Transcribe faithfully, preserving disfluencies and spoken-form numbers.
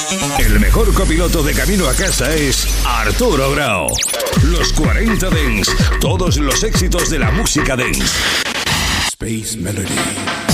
El mejor copiloto de camino a casa es Arturo Grau. Los cuarenta Dance, todos los éxitos de la música dance. Space Melody.